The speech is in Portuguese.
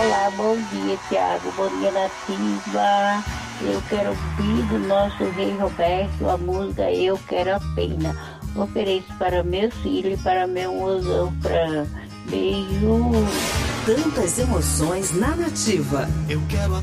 Olá, bom dia, Tiago. Bom dia, Nativa. Eu quero ouvir do nosso rei Roberto a música Eu Quero a Pena. Ofereço para meus filhos e para meu mozão Fran. Beijo. Tantas emoções na Nativa. Eu quero